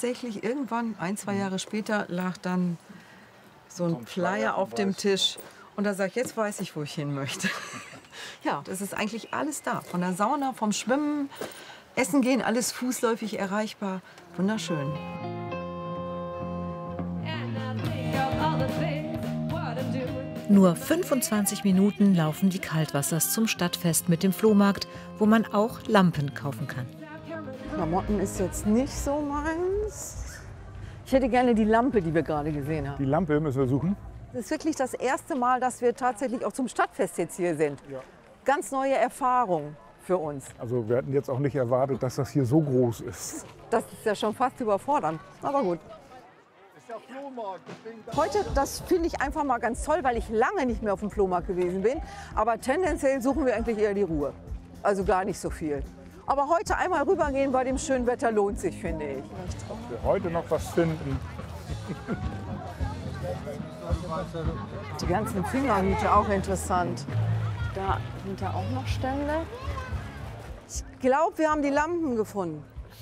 tatsächlich irgendwann, 1, 2 Jahre später, lag dann so ein Flyer auf dem Tisch. Und da sage ich, jetzt weiß ich, wo ich hin möchte. Ja, das ist eigentlich alles da. Von der Sauna, vom Schwimmen, Essen gehen, alles fußläufig erreichbar. Wunderschön. Nur 25 Minuten laufen die Kaltwassers zum Stadtfest mit dem Flohmarkt, wo man auch Lampen kaufen kann. Klamotten ist jetzt nicht so meins. Ich hätte gerne die Lampe, die wir gerade gesehen haben. Die Lampe müssen wir suchen. Das ist wirklich das erste Mal, dass wir tatsächlich auch zum Stadtfest jetzt hier sind. Ja. Ganz neue Erfahrung für uns. Also wir hatten jetzt auch nicht erwartet, dass das hier so groß ist. Das ist ja schon fast überfordernd, aber gut. Heute, das finde ich einfach mal ganz toll, weil ich lange nicht mehr auf dem Flohmarkt gewesen bin. Aber tendenziell suchen wir eigentlich eher die Ruhe. Also gar nicht so viel. Aber heute einmal rübergehen bei dem schönen Wetter lohnt sich, finde ich. Ob wir heute noch was finden. Die ganzen Fingerhüte, auch interessant. Da sind da auch noch Stände. Ich glaube, wir haben die Lampen gefunden.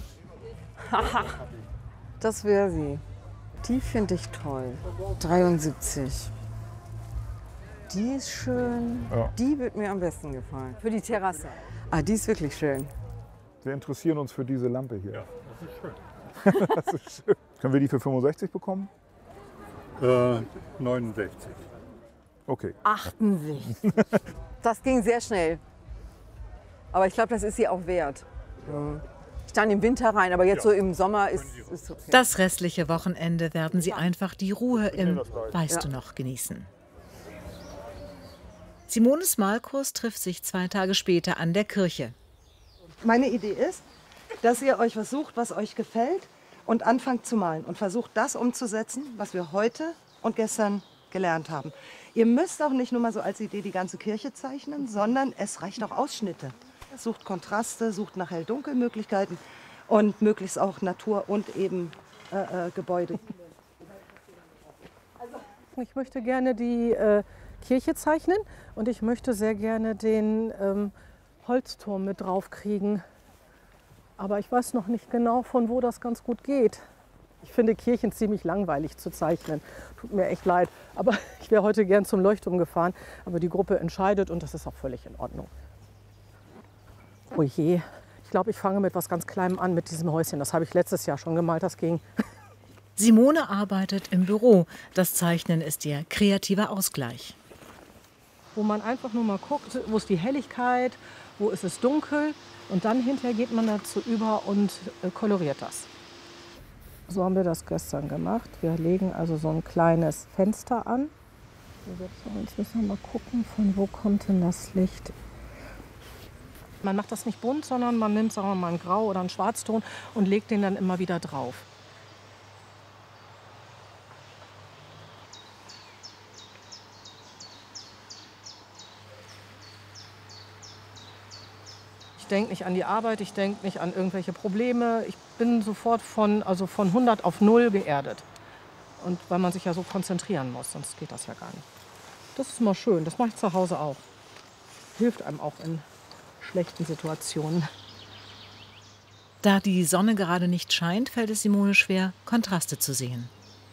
Das wäre sie. Die finde ich toll. 73. Die ist schön. Ja. Die wird mir am besten gefallen. Für die Terrasse. Ah, die ist wirklich schön. Wir interessieren uns für diese Lampe hier. Ja, das ist schön. Das ist schön. Können wir die für 65 bekommen? 69. Okay. 68. Das ging sehr schnell. Aber ich glaube, das ist sie auch wert. Ja. Ich dann im Winter rein, aber jetzt so im Sommer ist okay. Das restliche Wochenende werden sie einfach die Ruhe im Weißt du noch genießen. Simones Malkurs trifft sich 2 Tage später an der Kirche. Meine Idee ist, dass ihr euch was sucht, was euch gefällt und anfangt zu malen und versucht das umzusetzen, was wir heute und gestern gelernt haben. Ihr müsst auch nicht nur mal so als Idee die ganze Kirche zeichnen, sondern es reicht auch Ausschnitte. Sucht Kontraste, sucht nach Hell-Dunkel-Möglichkeiten und möglichst auch Natur und eben Gebäude. Ich möchte gerne die Kirche zeichnen und ich möchte sehr gerne den Holzturm mit drauf kriegen. Aber ich weiß noch nicht genau, von wo das ganz gut geht. Ich finde Kirchen ziemlich langweilig zu zeichnen. Tut mir echt leid. Aber ich wäre heute gern zum Leuchtturm gefahren. Aber die Gruppe entscheidet und das ist auch völlig in Ordnung. Oh je, ich glaube, ich fange mit was ganz Kleinem an, mit diesem Häuschen. Das habe ich letztes Jahr schon gemalt, das ging. Simone arbeitet im Büro. Das Zeichnen ist ihr kreativer Ausgleich. Wo man einfach nur mal guckt, wo ist die Helligkeit, wo ist es dunkel. Und dann hinterher geht man dazu über und koloriert das. So haben wir das gestern gemacht. Wir legen also so ein kleines Fenster an. Jetzt müssen wir mal gucken, von wo kommt denn das Licht. Man macht das nicht bunt, sondern man nimmt, sagen wir mal, einen Grau- oder einen Schwarzton und legt den dann immer wieder drauf. Ich denke nicht an die Arbeit, ich denke nicht an irgendwelche Probleme. Ich bin sofort von 100 auf 0 geerdet. Und weil man sich ja so konzentrieren muss, sonst geht das ja gar nicht. Das ist mal schön, das mache ich zu Hause auch. Hilft einem auch in schlechten Situationen. Da die Sonne gerade nicht scheint, fällt es Simone schwer, Kontraste zu sehen.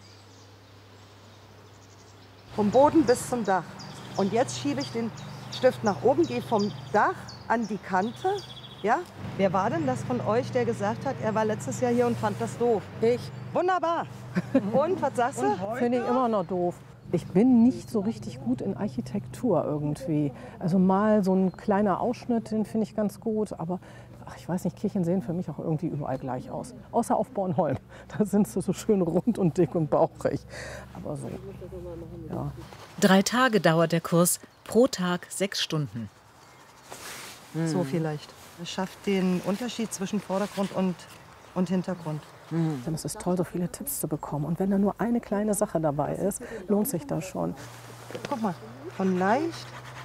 Vom Boden bis zum Dach. Und jetzt schiebe ich den Stift nach oben, gehe vom Dach an die Kante. Ja? Wer war denn das von euch, der gesagt hat, er war letztes Jahr hier und fand das doof? Ich. Wunderbar. Und, was sagst du? Finde ich immer noch doof. Ich bin nicht so richtig gut in Architektur irgendwie. Also mal so ein kleiner Ausschnitt, den finde ich ganz gut. Aber ach, ich weiß nicht, Kirchen sehen für mich auch irgendwie überall gleich aus. Außer auf Bornholm. Da sind sie so schön rund und dick und bauchig. Aber so, ja. 3 Tage dauert der Kurs, pro Tag 6 Stunden. So vielleicht. Es schafft den Unterschied zwischen Vordergrund und Hintergrund. Denn es ist toll, so viele Tipps zu bekommen. Und wenn da nur eine kleine Sache dabei ist, lohnt sich das schon. Guck mal, von leicht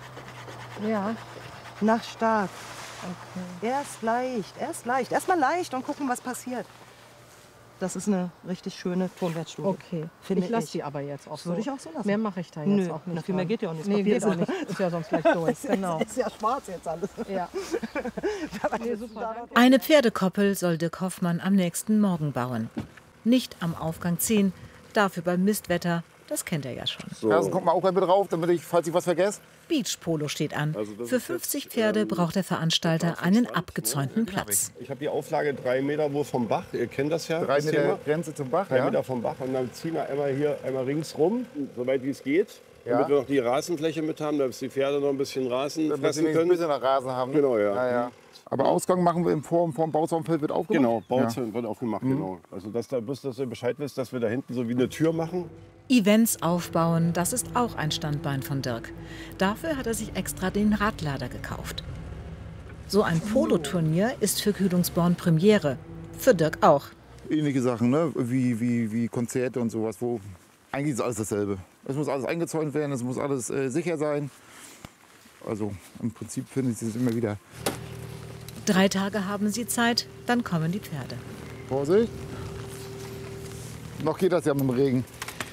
nach stark. Okay. Erst leicht. Erst mal leicht und gucken, was passiert. Das ist eine richtig schöne Tonwertstudie. Okay, ich lasse die aber jetzt auch so. Würde ich auch so lassen. Mehr mache ich da jetzt auch nicht. Viel mehr geht ja auch nicht. Nee, geht auch nicht. Ist ja sonst gleich durch. Genau. Ist ja schwarz jetzt alles. Ja. Nee, super. Eine Pferdekoppel soll Dirk Hoffmann am nächsten Morgen bauen. Nicht am Aufgang 10, dafür beim Mistwetter, das kennt er ja schon. So. Carsten, kommt mal auch mit drauf, damit ich, falls ich was vergesse. Beach Polo steht an. Für 50 Pferde braucht der Veranstalter einen abgezäunten Platz. Ich habe die Auflage 3 Meter wohl vom Bach. Ihr kennt das ja. 3 Meter Grenze zum Bach, 3 Meter vom Bach. Und dann ziehen wir einmal ringsrum, soweit wie es geht. Damit wir noch die Rasenfläche mit haben, dass die Pferde noch ein bisschen Rasen fressen können. Ein bisschen Rasen haben. Genau, ja. Aber Ausgang machen wir im Bauzaunfeld wird aufgemacht? Genau, Bauzaun wird aufgemacht, genau. Also dass ihr Bescheid wisst, dass wir da hinten so wie eine Tür machen. Events aufbauen, das ist auch ein Standbein von Dirk. Dafür hat er sich extra den Radlader gekauft. So ein Poloturnier ist für Kühlungsborn Premiere. Für Dirk auch. Ähnliche Sachen, ne? wie Konzerte und sowas. Wo eigentlich ist alles dasselbe. Es muss alles eingezäunt werden, es muss alles sicher sein. Also im Prinzip finde ich es immer wieder. 3 Tage haben sie Zeit, dann kommen die Pferde. Vorsicht. Noch geht das ja mit dem Regen.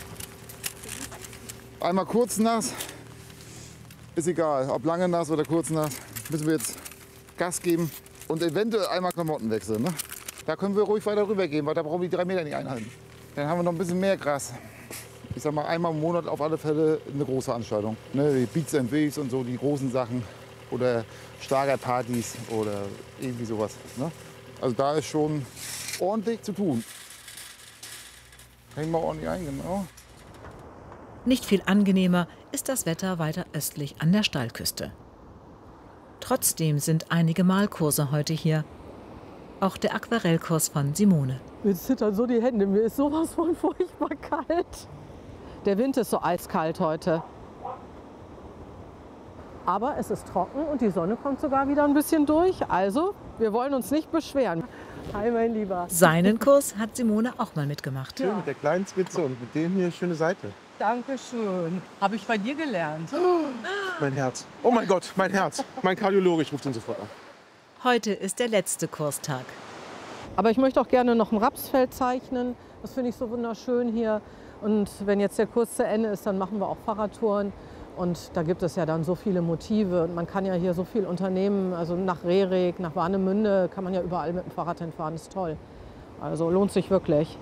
Einmal kurz nass, ist egal, ob lange nass oder kurz nass, müssen wir jetzt Gas geben und eventuell einmal Klamotten wechseln. Ne? Da können wir ruhig weiter rüber gehen, weil da brauchen wir die 3 Meter nicht einhalten. Dann haben wir noch ein bisschen mehr Gras. Ich sag mal, einmal im Monat auf alle Fälle eine große Veranstaltung. Ne? Die Beats and Waves und so, die großen Sachen oder Schlagerpartys oder irgendwie sowas. Ne? Also da ist schon ordentlich zu tun. Hängen wir ordentlich ein, genau. Nicht viel angenehmer ist das Wetter weiter östlich an der Steilküste. Trotzdem sind einige Malkurse heute hier. Auch der Aquarellkurs von Simone. Mir zittern so die Hände, mir ist sowas von furchtbar kalt. Der Wind ist so eiskalt heute. Aber es ist trocken und die Sonne kommt sogar wieder ein bisschen durch. Also, wir wollen uns nicht beschweren. Hi, mein Lieber. Seinen Kurs hat Simone auch mal mitgemacht. Schön mit der kleinen Spitze und mit dem hier schöne Seite. Dankeschön. Habe ich bei dir gelernt. Mein Herz. Oh mein Gott, mein Herz. Mein Kardiologe, ich rufe den sofort an. Heute ist der letzte Kurstag. Aber ich möchte auch gerne noch ein Rapsfeld zeichnen. Das finde ich so wunderschön hier. Und wenn jetzt der Kurs zu Ende ist, dann machen wir auch Fahrradtouren. Und da gibt es ja dann so viele Motive. Und man kann ja hier so viel unternehmen. Also nach Rerik, nach Warnemünde kann man ja überall mit dem Fahrrad hinfahren. Das ist toll. Also lohnt sich wirklich.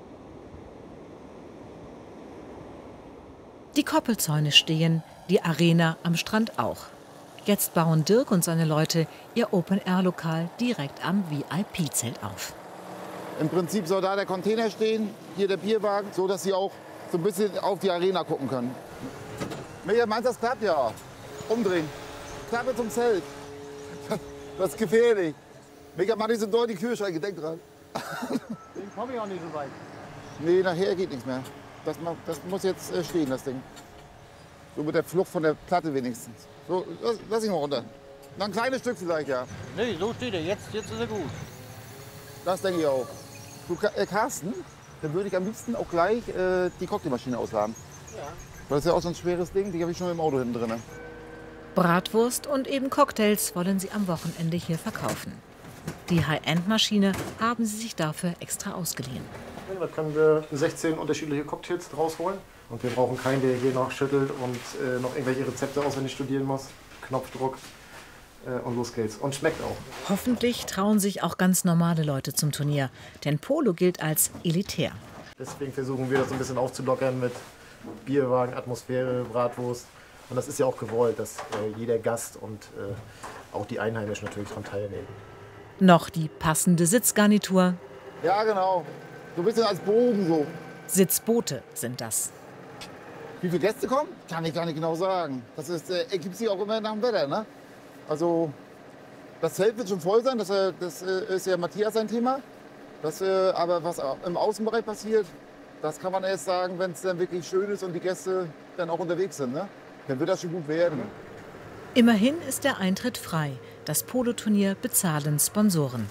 Die Koppelzäune stehen, die Arena am Strand auch. Jetzt bauen Dirk und seine Leute ihr Open-Air-Lokal direkt am VIP-Zelt auf. Im Prinzip soll da der Container stehen, hier der Bierwagen, so dass Sie auch so ein bisschen auf die Arena gucken können. Michael, meinst du, das klappt? Ja. Umdrehen. Klappe zum Zelt. Das ist gefährlich. Michael, mach nicht so doll die Kühlschränke, denk dran. Den komme ich auch nicht so weit. Nee, nachher geht nichts mehr. Das muss jetzt stehen, das Ding. So mit der Flucht von der Platte wenigstens. So, lass ihn mal runter. Noch ein kleines Stück vielleicht, ja. Nee, so steht er. Jetzt ist er gut. Das denke ich auch. Du, Carsten, dann würde ich am liebsten auch gleich die Cocktailmaschine ausladen. Ja. Das ist ja auch so ein schweres Ding, die habe ich schon im Auto hinten drin. Bratwurst und eben Cocktails wollen sie am Wochenende hier verkaufen. Die High-End-Maschine haben sie sich dafür extra ausgeliehen. Da können wir 16 unterschiedliche Cocktails rausholen. Und wir brauchen keinen, der hier noch schüttelt und noch irgendwelche Rezepte auswendig studieren muss. Knopfdruck und los geht's. Und schmeckt auch. Hoffentlich trauen sich auch ganz normale Leute zum Turnier. Denn Polo gilt als elitär. Deswegen versuchen wir das so ein bisschen aufzulockern mit Bierwagen, Atmosphäre, Bratwurst. Und das ist ja auch gewollt, dass jeder Gast und auch die Einheimischen natürlich daran teilnehmen. Noch die passende Sitzgarnitur. Ja, genau. So ein bisschen als Bogen so. Sitzboote sind das. Wie viele Gäste kommen? Kann ich gar nicht genau sagen. Das ergibt sich auch immer nach dem Wetter. Ne? Also das Zelt wird schon voll sein, das ist ja Matthias sein Thema. Aber was im Außenbereich passiert, das kann man erst sagen, wenn es dann wirklich schön ist und die Gäste dann auch unterwegs sind. Ne? Dann wird das schon gut werden. Immerhin ist der Eintritt frei. Das Poloturnier bezahlen Sponsoren.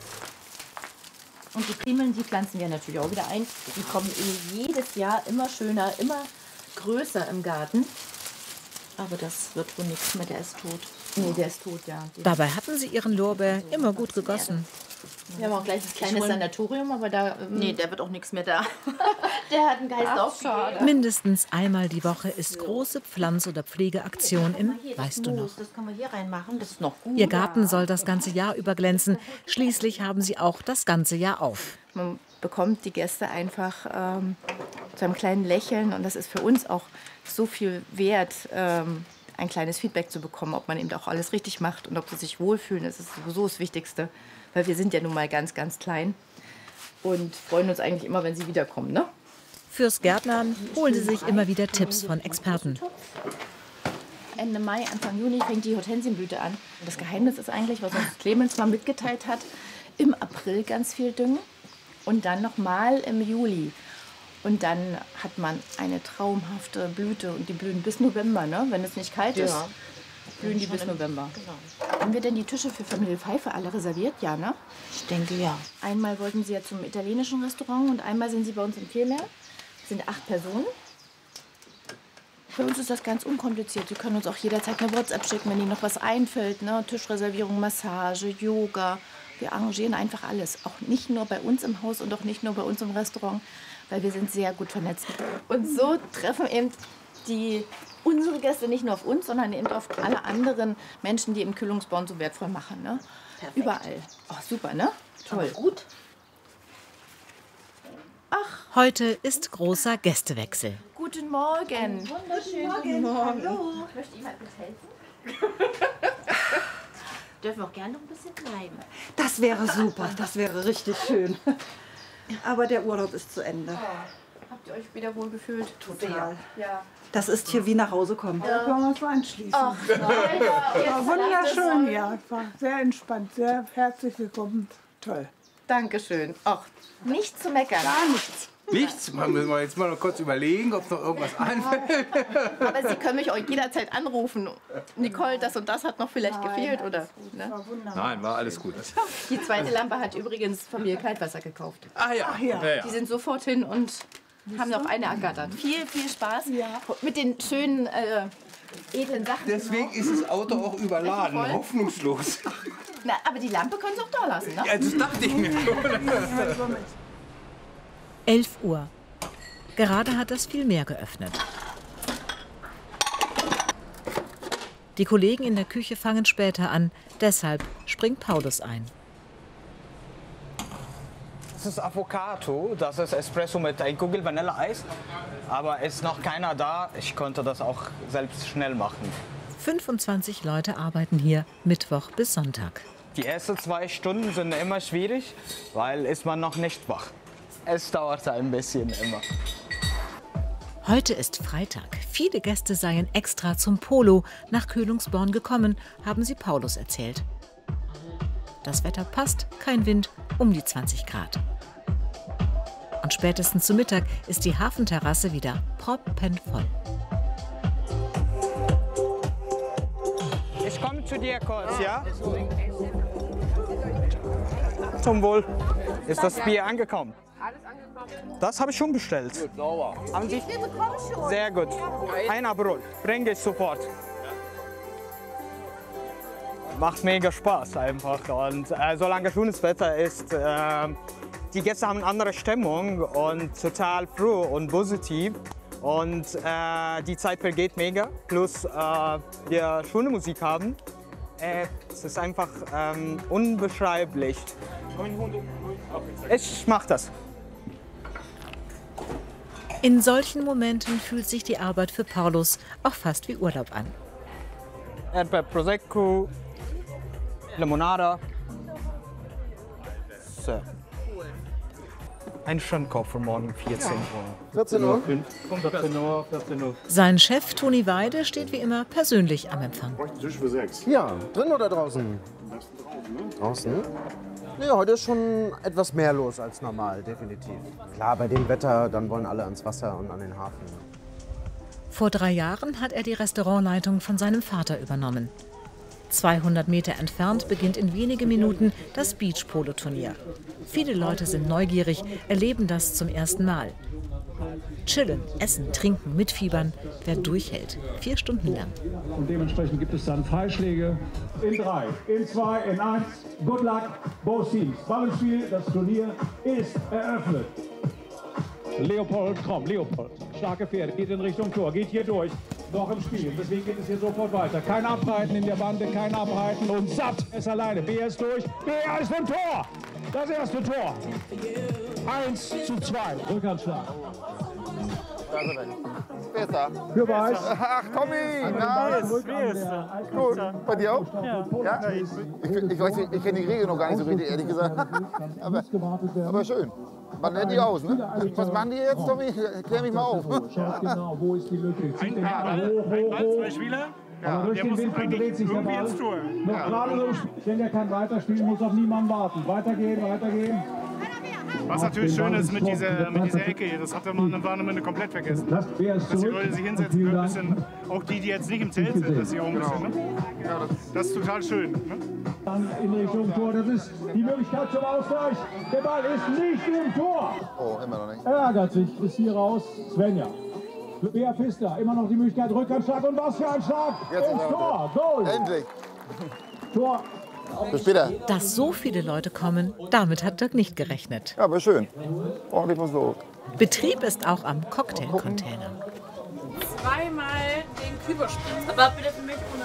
Und die Primeln, die pflanzen wir natürlich auch wieder ein. Die kommen jedes Jahr immer schöner, immer größer im Garten. Aber das wird wohl nichts mehr, der ist tot. Nee, der ist tot, ja. Dabei hatten sie ihren Lorbeer immer gut gegossen. Wir haben auch gleich ein kleines Sanatorium, aber da... nee, der wird auch nichts mehr da. Der hat einen Geist aufgegeben. Mindestens einmal die Woche ist große Pflanz- oder Pflegeaktion im Weißt du noch. Das können wir hier reinmachen, das ist noch gut. Ihr Garten soll das ganze Jahr über glänzen. Schließlich haben sie auch das ganze Jahr auf. Man bekommt die Gäste einfach zu einem kleinen Lächeln. Und das ist für uns auch so viel wert, ein kleines Feedback zu bekommen, ob man eben auch alles richtig macht und ob sie sich wohlfühlen. Das ist sowieso das Wichtigste, weil wir sind ja nun mal ganz, ganz klein und freuen uns eigentlich immer, wenn sie wiederkommen, ne? Fürs Gärtnern holen sie sich immer wieder Tipps von Experten. Ende Mai, Anfang Juni fängt die Hortensienblüte an. Und das Geheimnis ist eigentlich, was uns Clemens mal mitgeteilt hat, im April ganz viel düngen und dann nochmal im Juli. Und dann hat man eine traumhafte Blüte und die blühen bis November, ne? Wenn es nicht kalt ist, blühen die bis November. Genau. Haben wir denn die Tische für Familie Pfeiffer alle reserviert? Ja, ne? Ich denke, ja. Einmal wollten sie ja zum italienischen Restaurant und einmal sind sie bei uns im Vielmeer. Das sind 8 Personen. Für uns ist das ganz unkompliziert. Sie können uns auch jederzeit eine WhatsApp schicken, wenn Ihnen noch was einfällt. Ne? Tischreservierung, Massage, Yoga. Wir arrangieren einfach alles. Auch nicht nur bei uns im Haus und auch nicht nur bei uns im Restaurant, weil wir sind sehr gut vernetzt. Und so treffen eben unsere Gäste nicht nur auf uns, sondern eben auf alle anderen Menschen, die eben Kühlungsborn so wertvoll machen. Ne? Überall. Oh, super, ne? Toll. Aber gut. Ach, Heute ist großer Gästewechsel. guten Morgen. Wunderschönen Guten Morgen. Hallo. Möchte jemand mithelfen? Dürfen wir auch gerne noch ein bisschen bleiben. Das wäre super, das wäre richtig schön. Aber der Urlaub ist zu Ende. Habt ihr euch wieder wohl gefühlt? Total. Ja. Das ist hier wie nach Hause kommen. Da können wir uns anschließen. Ach, nein, War wunderschön, ja. War sehr entspannt, sehr herzlich willkommen. Toll. Dankeschön. Ach, nicht zu meckern. Gar nichts. Nichts? Müssen wir jetzt mal noch kurz überlegen, ob noch irgendwas einfällt. Aber Sie können mich auch jederzeit anrufen. Nicole, das und das hat noch vielleicht gefehlt, oder? Ne? Nein, war alles gut. Die zweite Lampe hat übrigens Familie Kaltwasser gekauft. Ah ja. Ach ja. Ja, ja. Die sind sofort hin und haben noch eine ergattert. Viel, viel Spaß mit den schönen, edlen Sachen. Deswegen ist das Auto auch überladen, Voll? hoffnungslos. Na, aber die Lampe können Sie auch da lassen, ne? Ja, das dachte ich mir schon. 11 Uhr. Gerade hat das Vielmehr geöffnet. Die Kollegen in der Küche fangen später an, deshalb springt Paulus ein. Das ist Avocado, das ist Espresso mit ein Kugel Vanilleeis. Aber ist noch keiner da, ich konnte das auch selbst schnell machen. 25 Leute arbeiten hier, Mittwoch bis Sonntag. Die ersten 2 Stunden sind immer schwierig, weil ist man noch nicht wach. Es dauert ein bisschen immer. Heute ist Freitag. Viele Gäste seien extra zum Polo nach Kühlungsborn gekommen, haben sie Paulus erzählt. Das Wetter passt, kein Wind, um die 20 Grad. Und spätestens zu Mittag ist die Hafenterrasse wieder proppenvoll. Ich komme zu dir kurz, ja? Zum Wohl. Ist das Bier angekommen? Alles angekommen. Das habe ich schon bestellt. Gut, sauber. Haben Sie? Sehr gut. Ein Brot. Bringe ich sofort. Macht mega Spaß einfach. Und solange schönes Wetter ist, die Gäste haben eine andere Stimmung und total froh und positiv. Und die Zeit vergeht mega. Plus wir schöne Musik haben. Es ist einfach unbeschreiblich. Ich mach das. In solchen Momenten fühlt sich die Arbeit für Paulus auch fast wie Urlaub an. Erdbeer Prosecco, Limonada. So. Ein Schönkopf für morgen 14 Uhr. 14 Uhr? 14 Uhr, 14 Uhr. Sein Chef Toni Weide steht wie immer persönlich am Empfang. Tisch für 6. Ja, drin oder draußen? Draußen. Ja, heute ist schon etwas mehr los als normal, definitiv. Klar, bei dem Wetter, dann wollen alle ans Wasser und an den Hafen. Vor 3 Jahren hat er die Restaurantleitung von seinem Vater übernommen. 200 Meter entfernt beginnt in wenigen Minuten das Beach-Polo-Turnier. Viele Leute sind neugierig, erleben das zum ersten Mal. Chillen, essen, trinken, mitfiebern, wer durchhält. 4 Stunden lang. Und dementsprechend gibt es dann Freischläge in 3, in 2, in 1. Good luck, both teams. Ballenspiel, das Turnier ist eröffnet. Leopold, komm, Leopold. Starke Pferde, geht in Richtung Tor, geht hier durch. Noch im Spiel, deswegen geht es hier sofort weiter. Kein Abreiten in der Bande, kein Abreiten und satt ist alleine. Bär ist durch, Bär ist vom Tor. Das erste Tor. 1:2. Rückhandschlag. Da ist er weg. Wer ist da? Für Weiß. Ach, Tommy! Na, gut. Bei dir auch? Ja. Ich weiß nicht, ich kenne die Regel noch gar nicht so richtig, ehrlich gesagt. Aber schön. Man lernt die aus, ne? Was machen die jetzt, Tommy? Klär mich mal auf. Schaut genau, wo ist die Lücke. Ein Ball, zwei Spieler. Aber durch den Wind verdreht sich der Ball. Noch gerade so, denn er kann weiterspielen, muss auf niemanden warten. Weitergehen, weitergehen. Was natürlich schön ist mit dieser Ecke hier, das war man komplett vergessen. Dass die Leute sich hinsetzen können, bisschen, auch die jetzt nicht im Zelt sind, dass sie auch ein bisschen, ne? Das ist total schön. Ne? Dann in Richtung Tor, das ist die Möglichkeit zum Ausgleich. Der Ball ist nicht im Tor. Oh, immer noch nicht. Er ärgert sich, ist hier raus. Svenja. Bea Pfister, immer noch die Möglichkeit, Rückhandschlag und was für ein Schlag. Jetzt ins Tor, Goal. Endlich. Tor. Bis später. Dass so viele Leute kommen, damit hat Dirk nicht gerechnet. Ja, aber schön. Ordentlich was los. Betrieb ist auch am Cocktailcontainer. Zweimal den Küberspritz, aber bitte für mich ohne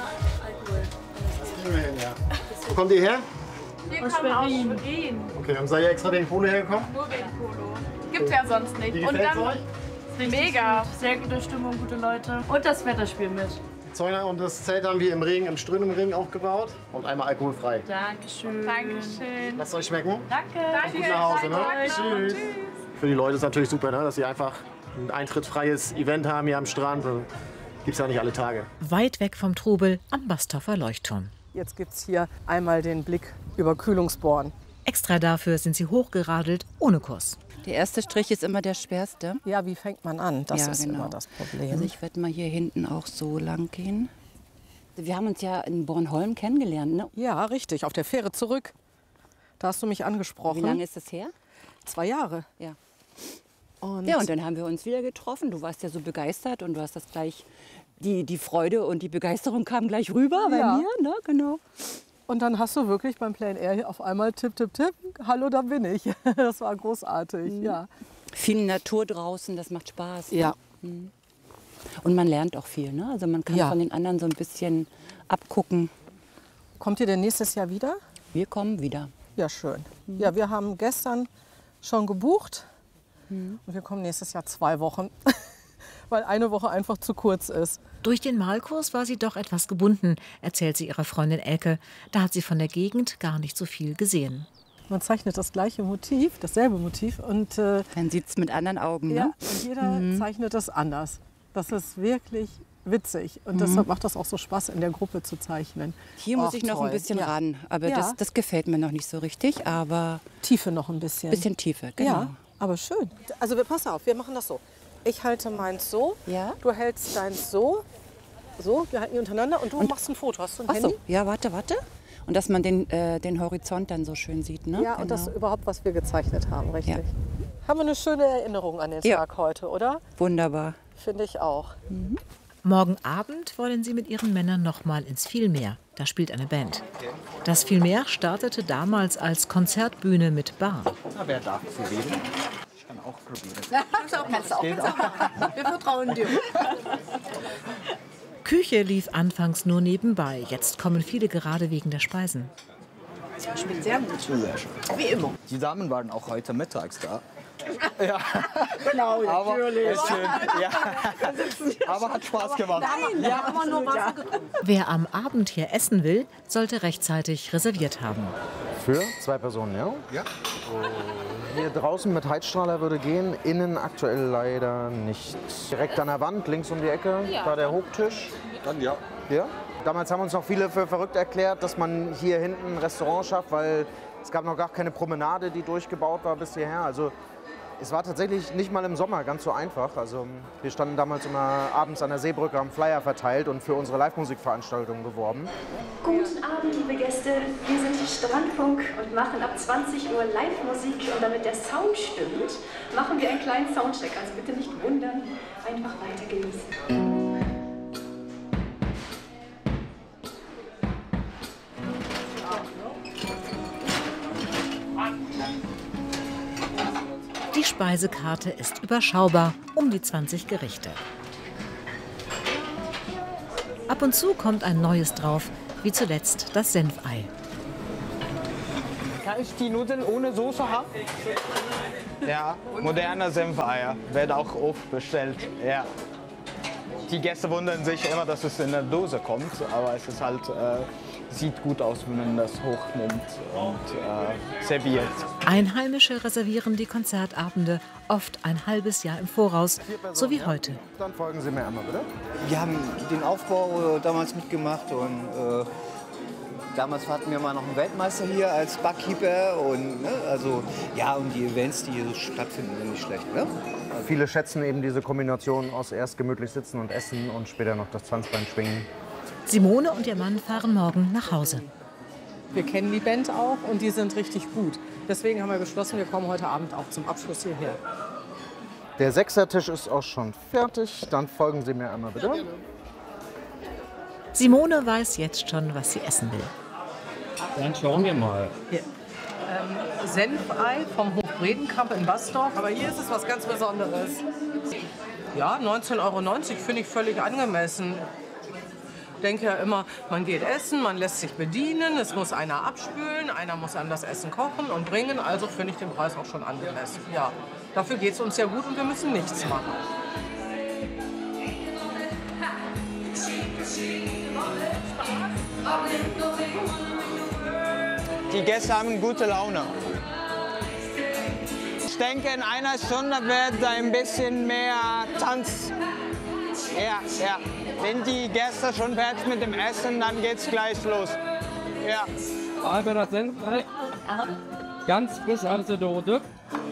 Alkohol. Wo kommt ihr her? Wir kommen aus Schwerin. Okay, und seid ihr extra wegen Polo hergekommen? Nur wegen Polo. Gibt's ja sonst nicht. Wie gefällt's euch? Mega. Sehr gute Stimmung, gute Leute. Und das Wetter spielt mit. Zäuner und das Zelt haben wir im Regen, im strömenden Regen aufgebaut und einmal alkoholfrei. Dankeschön. Dankeschön. Lasst euch schmecken. Danke. Gut nach Hause, ne? Tschüss. Für die Leute ist es natürlich super, ne? Dass sie einfach ein eintrittsfreies Event haben hier am Strand. Gibt es ja nicht alle Tage. Weit weg vom Trubel am Bastoffer Leuchtturm. Jetzt gibt es hier einmal den Blick über Kühlungsborn. Extra dafür sind sie hochgeradelt, ohne Kurs. Der erste Strich ist immer der schwerste. Ja, wie fängt man an? Das ja, ist genau. immer das Problem. Also ich werde mal hier hinten auch so lang gehen. Wir haben uns ja in Bornholm kennengelernt, ne? Ja, richtig, auf der Fähre zurück. Da hast du mich angesprochen. Wie lange ist das her? 2 Jahre. Ja. Und ja, und dann haben wir uns wieder getroffen. Du warst ja so begeistert und du hast das gleich, die Freude und die Begeisterung kam gleich rüber bei mir, ne? Genau. Und dann hast du wirklich beim Plein Air auf einmal tipp, tipp, tipp, hallo, da bin ich. Das war großartig, ja. Viel Natur draußen, das macht Spaß. Ja. Und man lernt auch viel, ne? Also man kann von den anderen so ein bisschen abgucken. Kommt ihr denn nächstes Jahr wieder? Wir kommen wieder. Ja, schön. Ja, wir haben gestern schon gebucht und wir kommen nächstes Jahr 2 Wochen, weil eine Woche einfach zu kurz ist. Durch den Malkurs war sie doch etwas gebunden, erzählt sie ihrer Freundin Elke. Da hat sie von der Gegend gar nicht so viel gesehen. Man zeichnet das gleiche Motiv, dasselbe Motiv. Und dann sieht es mit anderen Augen, ne? Ja, und jeder zeichnet es anders. Das ist wirklich witzig. Und deshalb macht das auch so Spaß, in der Gruppe zu zeichnen. Hier muss ich noch ein bisschen ran, aber das gefällt mir noch nicht so richtig. Aber Tiefe noch ein bisschen. Bisschen Tiefe, genau. Ja, aber schön. Also pass auf, wir machen das so. Ich halte meins so, du hältst deins so, wir halten die untereinander und du machst ein Foto. Hast du ein Handy? So, ja, warte. Und dass man den Horizont dann so schön sieht, ne? Ja, und das überhaupt, was wir gezeichnet haben, richtig. Ja. Haben wir eine schöne Erinnerung an den Tag heute, oder? Wunderbar. Finde ich auch. Morgen Abend wollen sie mit ihren Männern noch mal ins Vielmeer. Da spielt eine Band. Das Vielmeer startete damals als Konzertbühne mit Bar. Na, wer darf probieren? Ich kann auch probieren. Kannst du auch. Wir vertrauen dir. Küche lief anfangs nur nebenbei. Jetzt kommen viele gerade wegen der Speisen. Das schmeckt sehr gut. Wie immer. Die Damen waren auch heute mittags da. Ja. Genau, aber natürlich. Schön, ja. Aber hat Spaß gemacht. Nein, wir haben nur Wasser getrunken. Wer am Abend hier essen will, sollte rechtzeitig reserviert haben. Für 2 Personen, ja? Ja. Hier draußen mit Heizstrahler würde gehen, innen aktuell leider nicht. Direkt an der Wand, links um die Ecke, da der Hochtisch. Dann ja. Ja. Damals haben uns noch viele für verrückt erklärt, dass man hier hinten ein Restaurant schafft, weil es gab noch gar keine Promenade, die durchgebaut war bis hierher. Also es war tatsächlich nicht mal im Sommer ganz so einfach. Also wir standen damals immer abends an der Seebrücke, haben Flyer verteilt und für unsere Live-Musikveranstaltung geworben. Guten Abend, liebe Gäste. Wir sind Strandfunk und machen ab 20 Uhr Live-Musik. Und damit der Sound stimmt, machen wir einen kleinen Soundcheck. Also bitte nicht wundern, einfach weiter genießen. Die Speisekarte ist überschaubar, um die 20 Gerichte. Ab und zu kommt ein neues drauf, wie zuletzt das Senfei. Kann ich die Nudeln ohne Soße haben? Ja, moderne Senfeier werden auch oft bestellt. Ja. Die Gäste wundern sich immer, dass es in der Dose kommt, aber es ist halt, sieht gut aus, wenn man das hochnimmt und serviert. Einheimische reservieren die Konzertabende oft ein halbes Jahr im Voraus, so wie heute. Dann folgen Sie mir einmal, bitte. Wir haben den Aufbau damals mitgemacht und damals hatten wir mal noch einen Weltmeister hier als Barkeeper und also ja, und die Events, die hier so stattfinden, sind nicht schlecht, ne? Viele schätzen eben diese Kombination aus erst gemütlich sitzen und essen und später noch das Tanzbein schwingen. Simone und ihr Mann fahren morgen nach Hause. Wir kennen die Band auch und die sind richtig gut. Deswegen haben wir beschlossen, wir kommen heute Abend auch zum Abschluss hierher. Der Sechsertisch ist auch schon fertig. Dann folgen Sie mir einmal, bitte. Simone weiß jetzt schon, was sie essen will. Dann schauen wir mal. Hier. Senfei vom Hof Bredenkamp in Basdorf. Aber hier ist es was ganz Besonderes. Ja, 19,90 € finde ich völlig angemessen. Ich denke ja immer, man geht essen, man lässt sich bedienen, es muss einer abspülen, einer muss einem das Essen kochen und bringen. Also finde ich den Preis auch schon angemessen. Ja, dafür geht es uns ja gut und wir müssen nichts machen. Die Gäste haben gute Laune. Ich denke, in einer Stunde wird ein bisschen mehr Tanz. Ja. Wenn die Gäste schon fertig mit dem Essen, dann geht's gleich los. Ja. Aber das sind ganz frisch aus der Dose.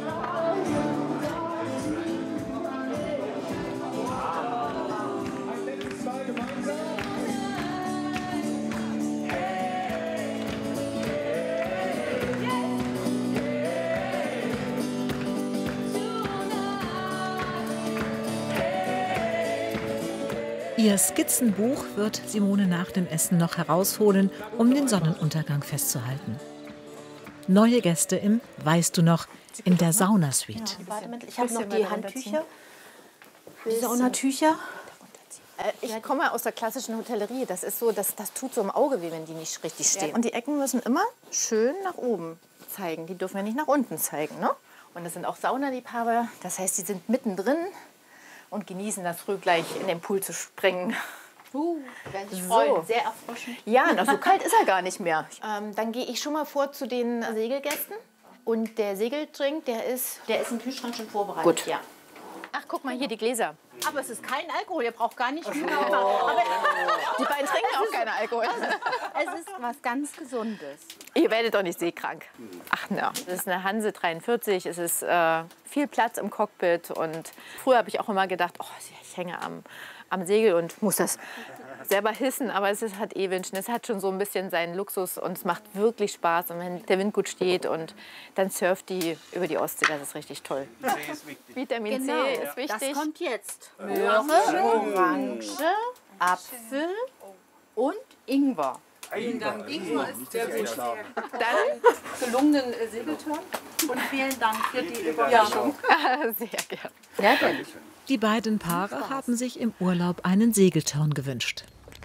Ihr Skizzenbuch wird Simone nach dem Essen noch herausholen, um den Sonnenuntergang festzuhalten. Neue Gäste im Weißt du noch, in der Saunasuite. Ich habe noch die Handtücher. Die Saunatücher. Ich komme aus der klassischen Hotellerie. Das ist so, das tut so im Auge weh, wenn die nicht richtig stehen. Und die Ecken müssen immer schön nach oben zeigen. Die dürfen ja nicht nach unten zeigen. Ne? Und das sind auch Saunaliebhaber. Das heißt, die sind mittendrin und genießen das früh gleich in den Pool zu springen. Werden sich freuen. Sehr erfrischend. Ja, na, so kalt ist er gar nicht mehr. Dann gehe ich schon mal vor zu den Segelgästen. Und der Segeldrink, der ist im Kühlschrank schon vorbereitet. Gut. Ja. Ach, guck mal hier, die Gläser. Aber es ist kein Alkohol, ihr braucht gar nicht viel. Aber die beiden trinken auch keinen Alkohol. Es ist was ganz Gesundes. Ihr werdet doch nicht seekrank. Ach na, das ist eine Hanse 43, es ist viel Platz im Cockpit. Und früher habe ich auch immer gedacht, oh, ich hänge am Segel und muss das selber hissen. Aber es hat Wünschen. Es hat schon so ein bisschen seinen Luxus und es macht wirklich Spaß. Und wenn der Wind gut steht und dann surft die über die Ostsee, das ist richtig toll. Vitamin C ist wichtig. Das kommt jetzt. Möhre, Orange, Apfel und Ingwer. Ingwer ist sehr gut. Dann gelungenen Segelturn und vielen Dank für die Überraschung. Sehr gerne. Ja, denn. Die beiden Paare haben sich im Urlaub einen Segelturn gewünscht.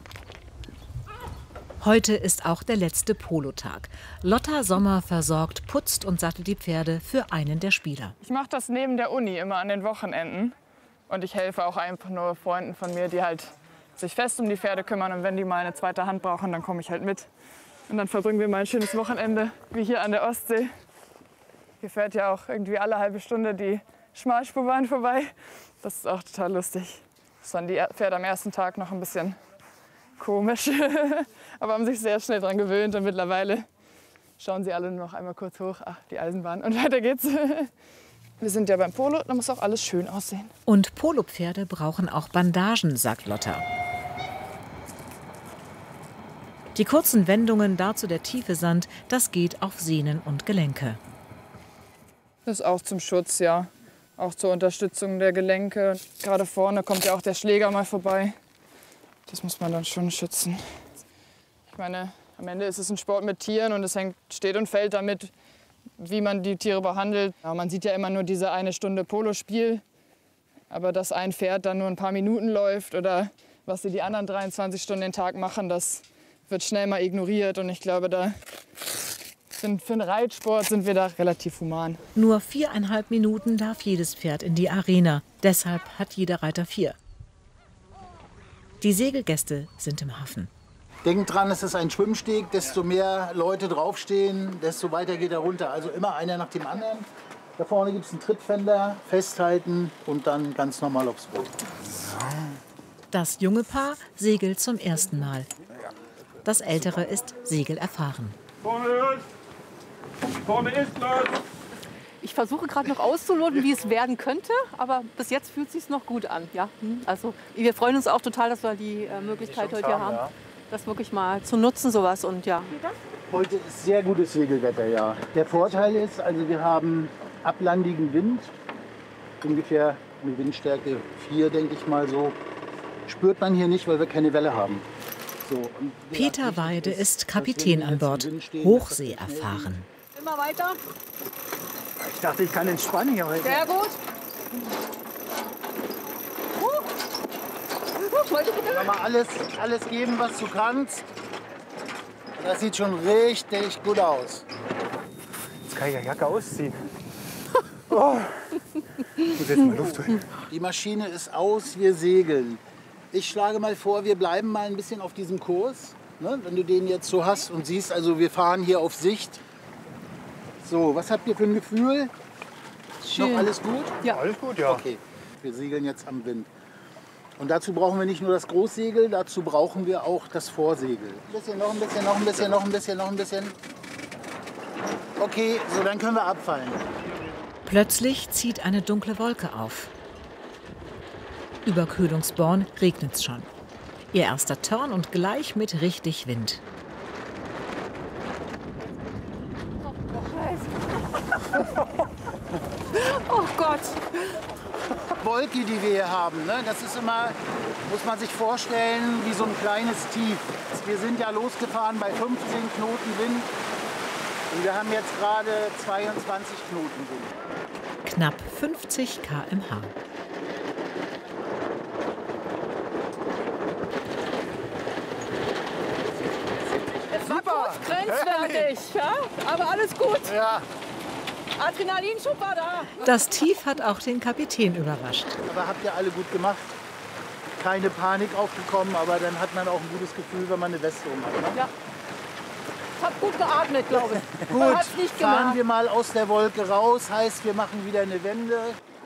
Heute ist auch der letzte Polotag. Lotta Sommer versorgt, putzt und sattelt die Pferde für einen der Spieler. Ich mache das neben der Uni immer an den Wochenenden. Und ich helfe auch einfach nur Freunden von mir, die halt sich fest um die Pferde kümmern. Und wenn die mal eine zweite Hand brauchen, dann komme ich halt mit. Und dann verbringen wir mal ein schönes Wochenende, wie hier an der Ostsee. Hier fährt ja auch irgendwie alle halbe Stunde die Schmalspurbahn vorbei. Das ist auch total lustig. Das waren die Pferde am ersten Tag noch ein bisschen komisch, aber haben sich sehr schnell daran gewöhnt und mittlerweile schauen sie alle nur noch einmal kurz hoch, ach, die Eisenbahn und weiter geht's. Wir sind ja beim Polo, da muss auch alles schön aussehen. Und Polopferde brauchen auch Bandagen, sagt Lotta. Die kurzen Wendungen, dazu der tiefe Sand, das geht auf Sehnen und Gelenke. Das ist auch zum Schutz, ja. Auch zur Unterstützung der Gelenke. Gerade vorne kommt ja auch der Schläger mal vorbei. Das muss man dann schon schützen. Ich meine, am Ende ist es ein Sport mit Tieren und es steht und fällt damit, wie man die Tiere behandelt. Ja, man sieht ja immer nur diese 1 Stunde Polospiel. Aber dass ein Pferd dann nur ein paar Minuten läuft oder was sie die anderen 23 Stunden den Tag machen, das wird schnell mal ignoriert. Und ich glaube, da Für den Reitsport sind wir da relativ human. Nur 4,5 Minuten darf jedes Pferd in die Arena. Deshalb hat jeder Reiter 4. Die Segelgäste sind im Hafen. Denkt dran, es ist ein Schwimmsteg. Desto mehr Leute draufstehen, desto weiter geht er runter. Also immer einer nach dem anderen. Da vorne gibt es einen Trittfender, festhalten und dann ganz normal aufs Boot. Das junge Paar segelt zum ersten Mal. Das ältere ist segelerfahren. Vorne ist los! Ich versuche gerade noch auszuloten, wie es werden könnte, aber bis jetzt fühlt es sich noch gut an. Ja? Also wir freuen uns auch total, dass wir die Möglichkeit heute hier haben, das wirklich mal zu nutzen, sowas. Und ja. Heute ist sehr gutes Segelwetter, ja. Der Vorteil ist, also wir haben ablandigen Wind, ungefähr eine Windstärke 4, denke ich mal so. Spürt man hier nicht, weil wir keine Welle haben. So, Peter Weide ist Kapitän an Bord, Hochsee erfahren. Immer weiter. Ich dachte, ich kann entspannen hier heute. Sehr gut. Mal alles geben, was du kannst. Das sieht schon richtig gut aus. Jetzt kann ich die Jacke ausziehen. Oh. Ich muss jetzt mal Luft holen. Die Maschine ist aus, wir segeln. Ich schlage mal vor, wir bleiben mal ein bisschen auf diesem Kurs. Ne? Wenn du den jetzt so hast und siehst, also wir fahren hier auf Sicht. So, was habt ihr für ein Gefühl? Schön. Noch alles gut? Ja. Alles gut, ja. Okay, wir segeln jetzt am Wind. Und dazu brauchen wir nicht nur das Großsegel, dazu brauchen wir auch das Vorsegel. Ein bisschen, noch ein bisschen, noch ein bisschen, noch ein bisschen, noch ein bisschen. Okay, so dann können wir abfallen. Plötzlich zieht eine dunkle Wolke auf. Über Köhlungsborn regnet's schon. Ihr erster Turn und gleich mit richtig Wind. Oh Gott. Wolke, die wir hier haben, ne? Das ist immer, muss man sich vorstellen, wie so ein kleines Tief. Wir sind ja losgefahren bei 15 Knoten Wind und wir haben jetzt gerade 22 Knoten Wind. Knapp 50 km/h. Es war kurz grenzwertig, ja? Aber alles gut. Ja. Adrenalinschub war da. Das Tief hat auch den Kapitän überrascht. Aber habt ihr alle gut gemacht. Keine Panik aufgekommen, aber dann hat man auch ein gutes Gefühl, wenn man eine Weste um hat. Ne? Ja. Ich habe gut geatmet, glaube ich. Gut, Man hat's nicht fahren gemerkt. wir mal aus der Wolke raus, heißt wir machen wieder eine Wende.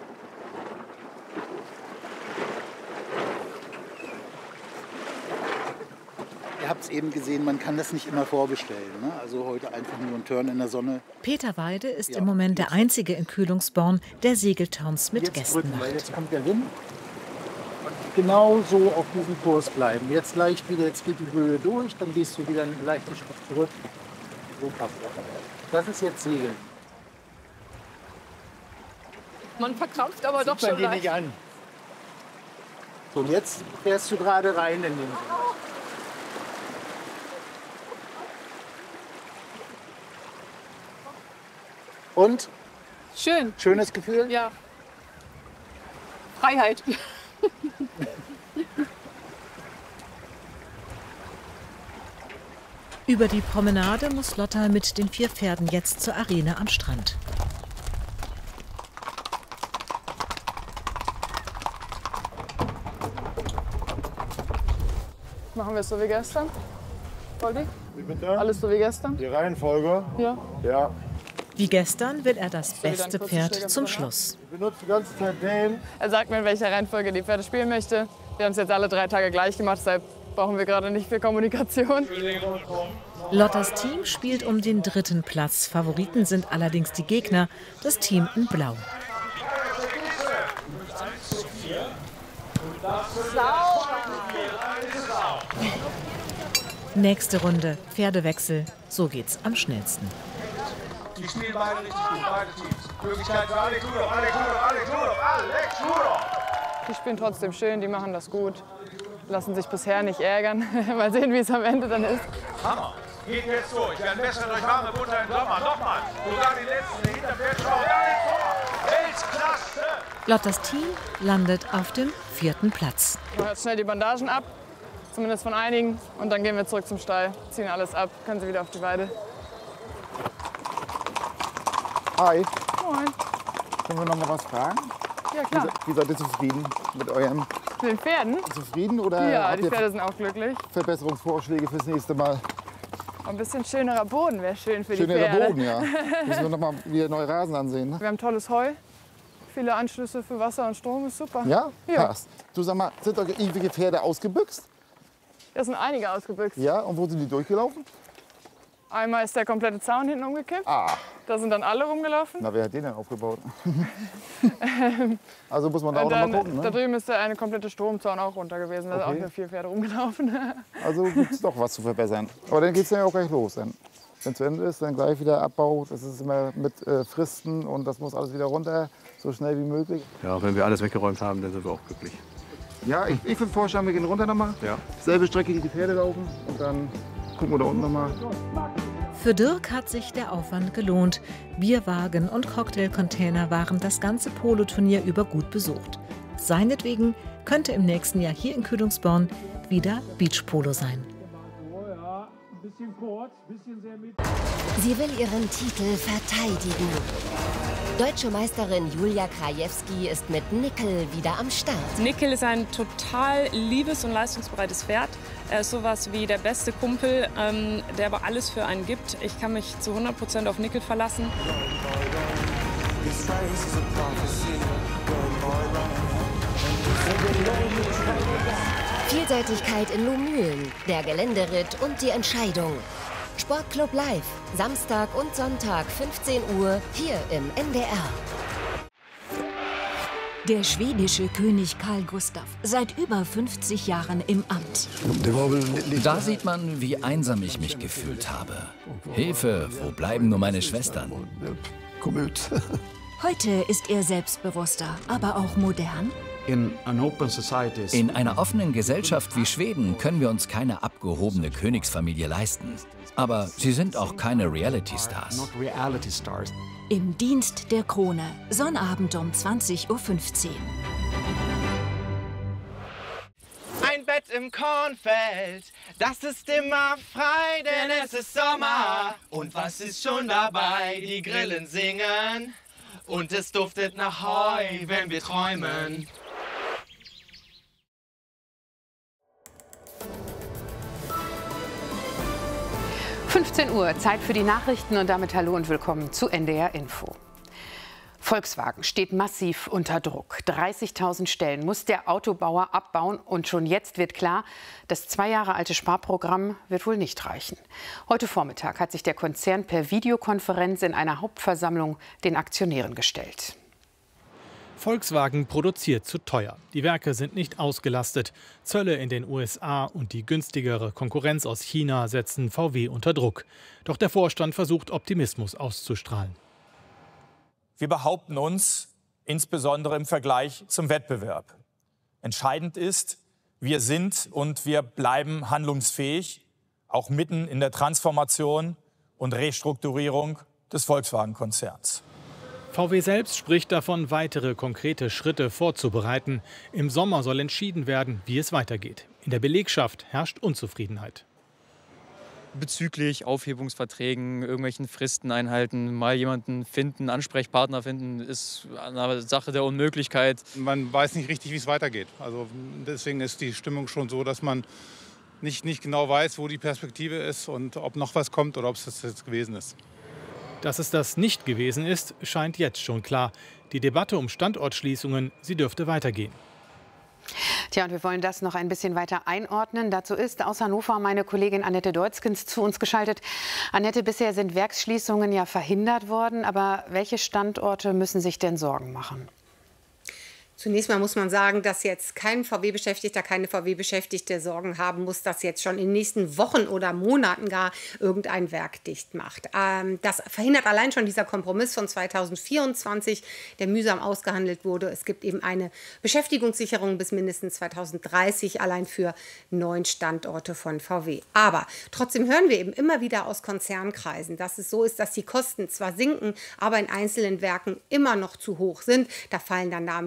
Ihr habt es eben gesehen, man kann das nicht immer vorbestellen. Ne? Also heute einfach nur ein Turn in der Sonne. Peter Weide ist im Moment der einzige in Kühlungsborn, der Segelturns mit Gästen drücken, weil macht. jetzt kommt der Wind. Und genau so auf diesem Kurs bleiben. Jetzt leicht wieder, jetzt geht die Höhe durch, dann gehst du wieder einen leichten Schritt zurück. So passt das. Das ist jetzt Segeln. Man verkrampft aber doch Sieht man schon dir leicht. nicht an. So, und jetzt fährst du gerade rein in den Wind. Und? Schön. Schönes Gefühl? Ja. Freiheit. Über die Promenade muss Lotta mit den 4 Pferden jetzt zur Arena am Strand. Machen wir es so wie gestern? Voldi? Wie bitte? Alles so wie gestern? Die Reihenfolge? Ja. Ja. Wie gestern will er das Soll ich dann beste kurz Pferd die Schläger zum drin haben? Schluss. Ich benutze die ganze Zeit den. Er sagt mir, in welcher Reihenfolge die Pferde spielen möchte. Wir haben es jetzt alle 3 Tage gleich gemacht, deshalb brauchen wir gerade nicht viel Kommunikation. Lottas Team spielt um den 3. Platz. Favoriten sind allerdings die Gegner, das Team in Blau. Nächste Runde, Pferdewechsel. So geht's am schnellsten. Die spielen beide richtig gut, beide Teams. Möglichkeit für Alex Rudolph, Alex Rudolph, Alex Rudolph! Die spielen trotzdem schön, die machen das gut. Lassen sich bisher nicht ärgern. Mal sehen, wie es am Ende dann ist. Hammer! Geht jetzt durch, werden besser durch warme Butter im Sommer. Nochmal, sogar die letzten Hinterpferdschau, Alex Rudolph! Weltklasse! Lottas Team landet auf dem 4. Platz. Ich mache jetzt schnell die Bandagen ab, zumindest von einigen. Und dann gehen wir zurück zum Stall, ziehen alles ab, können sie wieder auf die Weide. Hi. Moin. Können wir noch mal was fragen? Ja, klar. Wie seid ihr zufrieden mit eurem... Mit den Pferden? Zufrieden oder Ja, habt die ihr Pferde sind auch glücklich. Verbesserungsvorschläge fürs nächste Mal? Ein bisschen schönerer Boden wäre schön für die Schönerer Pferde. Boden, ja. Müssen wir noch mal wieder neue Rasen ansehen, ne? Wir haben tolles Heu, viele Anschlüsse für Wasser und Strom, ist super. Ja? Ja. Passt. Du, sag mal, sind eure ewige Pferde ausgebüxt? Da sind einige ausgebüxt. Ja, und wo sind die durchgelaufen? Einmal ist der komplette Zaun hinten umgekippt. Ah. Da sind dann alle rumgelaufen. Na, wer hat den denn aufgebaut? Also muss man da auch Und noch dann, mal gucken, ne? da drüben ist der eine komplette Stromzaun auch runter gewesen. Da sind Okay. auch nur 4 Pferde rumgelaufen. Also gibt es doch was zu verbessern. Aber dann geht es ja auch gleich los. Wenn es zu Ende ist, dann gleich wieder Abbau. Das ist immer mit Fristen und das muss alles wieder runter, so schnell wie möglich. Ja, wenn wir alles weggeräumt haben, dann sind wir auch glücklich. Ja, ich würde vorschlagen, wir gehen runter nochmal. Ja. Selbe Strecke, die Pferde laufen und dann gucken wir da unten nochmal. Für Dirk hat sich der Aufwand gelohnt. Bierwagen und Cocktailcontainer waren das ganze Poloturnier über gut besucht. Seinetwegen könnte im nächsten Jahr hier in Kühlungsborn wieder Beachpolo sein. Sie will ihren Titel verteidigen. Deutsche Meisterin Julia Krajewski ist mit Nickel wieder am Start. Nickel ist ein total liebes und leistungsbereites Pferd. Er ist sowas wie der beste Kumpel, der aber alles für einen gibt. Ich kann mich zu 100% auf Nickel verlassen. Vielseitigkeit in Lohmühlen, der Geländeritt und die Entscheidung. Sportclub Live, Samstag und Sonntag 15 Uhr hier im NDR. Der schwedische König Karl Gustav, seit über 50 Jahren im Amt. Da sieht man, wie einsam ich mich gefühlt habe. Hilfe, wo bleiben nur meine Schwestern? Heute ist er selbstbewusster, aber auch modern. In einer offenen Gesellschaft wie Schweden können wir uns keine abgehobene Königsfamilie leisten. Aber sie sind auch keine Reality-Stars. Im Dienst der Krone, Sonnabend um 20:15 Uhr. Ein Bett im Kornfeld, das ist immer frei, denn es ist Sommer. Und was ist schon dabei? Die Grillen singen und es duftet nach Heu, wenn wir träumen. Uhr, Zeit für die Nachrichten und damit hallo und willkommen zu NDR Info. Volkswagen steht massiv unter Druck. 30.000 Stellen muss der Autobauer abbauen und schon jetzt wird klar, das 2 Jahre alte Sparprogramm wird wohl nicht reichen. Heute Vormittag hat sich der Konzern per Videokonferenz in einer Hauptversammlung den Aktionären gestellt. Volkswagen produziert zu teuer. Die Werke sind nicht ausgelastet. Zölle in den USA und die günstigere Konkurrenz aus China setzen VW unter Druck. Doch der Vorstand versucht, Optimismus auszustrahlen. Wir behaupten uns, insbesondere im Vergleich zum Wettbewerb. Entscheidend ist, wir sind und wir bleiben handlungsfähig, auch mitten in der Transformation und Restrukturierung des Volkswagen-Konzerns. VW selbst spricht davon, weitere konkrete Schritte vorzubereiten. Im Sommer soll entschieden werden, wie es weitergeht. In der Belegschaft herrscht Unzufriedenheit. Bezüglich Aufhebungsverträgen, irgendwelchen Fristen einhalten, mal jemanden finden, Ansprechpartner finden, ist eine Sache der Unmöglichkeit. Man weiß nicht richtig, wie es weitergeht. Also deswegen ist die Stimmung schon so, dass man nicht genau weiß, wo die Perspektive ist und ob noch was kommt oder ob es das jetzt gewesen ist. Dass es das nicht gewesen ist, scheint jetzt schon klar. Die Debatte um Standortschließungen, sie dürfte weitergehen. Tja, und wir wollen das noch ein bisschen weiter einordnen. Dazu ist aus Hannover meine Kollegin Annette Deutzkens zu uns geschaltet. Annette, bisher sind Werksschließungen ja verhindert worden. Aber welche Standorte müssen sich denn Sorgen machen? Zunächst mal muss man sagen, dass jetzt kein VW-Beschäftigter, keine VW-Beschäftigte Sorgen haben muss, dass jetzt schon in den nächsten Wochen oder Monaten gar irgendein Werk dicht macht. Das verhindert allein schon dieser Kompromiss von 2024, der mühsam ausgehandelt wurde. Es gibt eben eine Beschäftigungssicherung bis mindestens 2030 allein für 9 Standorte von VW. Aber trotzdem hören wir eben immer wieder aus Konzernkreisen, dass es so ist, dass die Kosten zwar sinken, aber in einzelnen Werken immer noch zu hoch sind. Da fallen dann Namen wie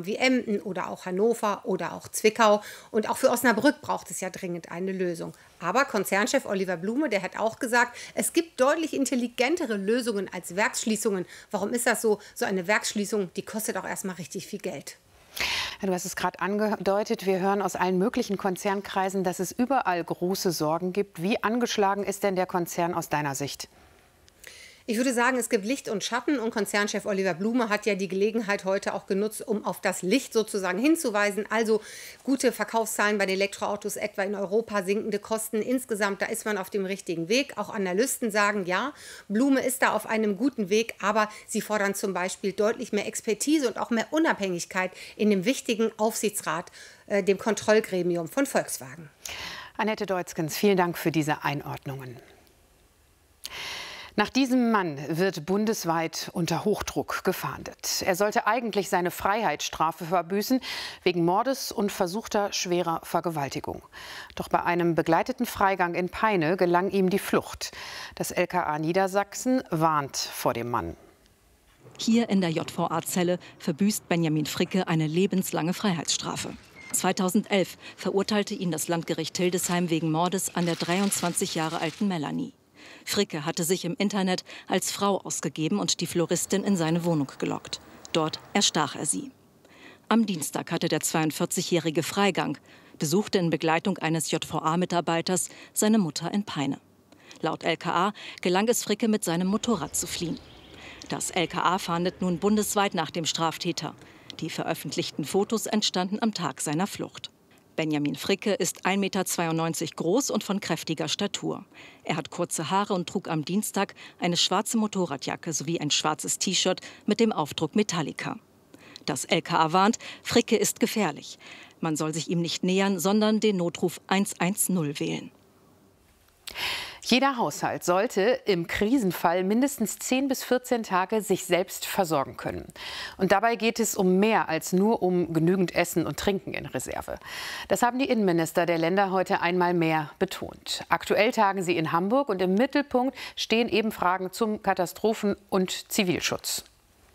Emden oder auch Hannover oder auch Zwickau. Und auch für Osnabrück braucht es ja dringend eine Lösung. Aber Konzernchef Oliver Blume, der hat auch gesagt, es gibt deutlich intelligentere Lösungen als Werksschließungen. Warum ist das so? So eine Werksschließung, die kostet auch erstmal richtig viel Geld. Ja, du hast es gerade angedeutet, wir hören aus allen möglichen Konzernkreisen, dass es überall große Sorgen gibt. Wie angeschlagen ist denn der Konzern aus deiner Sicht? Ich würde sagen, es gibt Licht und Schatten und Konzernchef Oliver Blume hat ja die Gelegenheit heute auch genutzt, um auf das Licht sozusagen hinzuweisen. Also gute Verkaufszahlen bei den Elektroautos, etwa in Europa, sinkende Kosten. Insgesamt, da ist man auf dem richtigen Weg. Auch Analysten sagen, ja, Blume ist da auf einem guten Weg, aber sie fordern zum Beispiel deutlich mehr Expertise und auch mehr Unabhängigkeit in dem wichtigen Aufsichtsrat, dem Kontrollgremium von Volkswagen. Annette Deutzgens, vielen Dank für diese Einordnungen. Nach diesem Mann wird bundesweit unter Hochdruck gefahndet. Er sollte eigentlich seine Freiheitsstrafe verbüßen wegen Mordes und versuchter schwerer Vergewaltigung. Doch bei einem begleiteten Freigang in Peine gelang ihm die Flucht. Das LKA Niedersachsen warnt vor dem Mann. Hier in der JVA-Zelle verbüßt Benjamin Fricke eine lebenslange Freiheitsstrafe. 2011 verurteilte ihn das Landgericht Hildesheim wegen Mordes an der 23 Jahre alten Melanie. Fricke hatte sich im Internet als Frau ausgegeben und die Floristin in seine Wohnung gelockt. Dort erstach er sie. Am Dienstag hatte der 42-jährige Freigang, besuchte in Begleitung eines JVA-Mitarbeiters seine Mutter in Peine. Laut LKA gelang es Fricke, mit seinem Motorrad zu fliehen. Das LKA fahndet nun bundesweit nach dem Straftäter. Die veröffentlichten Fotos entstanden am Tag seiner Flucht. Benjamin Fricke ist 1,92 Meter groß und von kräftiger Statur. Er hat kurze Haare und trug am Dienstag eine schwarze Motorradjacke sowie ein schwarzes T-Shirt mit dem Aufdruck Metallica. Das LKA warnt, Fricke ist gefährlich. Man soll sich ihm nicht nähern, sondern den Notruf 110 wählen. Jeder Haushalt sollte im Krisenfall mindestens 10 bis 14 Tage sich selbst versorgen können. Und dabei geht es um mehr als nur um genügend Essen und Trinken in Reserve. Das haben die Innenminister der Länder heute einmal mehr betont. Aktuell tagen sie in Hamburg und im Mittelpunkt stehen eben Fragen zum Katastrophen- und Zivilschutz.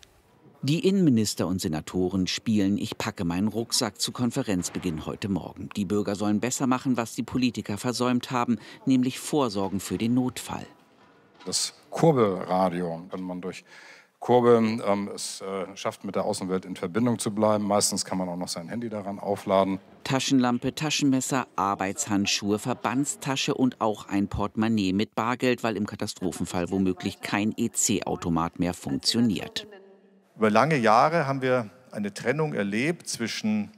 Die Innenminister und Senatoren spielen Ich packe meinen Rucksack zu Konferenzbeginn heute Morgen. Die Bürger sollen besser machen, was die Politiker versäumt haben, nämlich vorsorgen für den Notfall. Das Kurbelradio, wenn man durch Kurbeln es schafft, mit der Außenwelt in Verbindung zu bleiben. Meistens kann man auch noch sein Handy daran aufladen. Taschenlampe, Taschenmesser, Arbeitshandschuhe, Verbandstasche und auch ein Portemonnaie mit Bargeld, weil im Katastrophenfall womöglich kein EC-Automat mehr funktioniert. Über lange Jahre haben wir eine Trennung erlebt zwischen